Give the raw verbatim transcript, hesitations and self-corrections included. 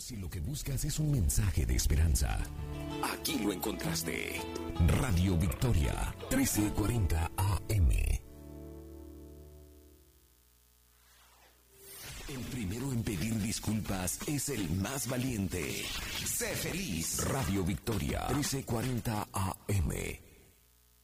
Si lo que buscas es un mensaje de esperanza, aquí lo encontraste. Radio Victoria, trece cuarenta A M. El primero en pedir disculpas es el más valiente. Sé feliz. Radio Victoria, trece cuarenta A M.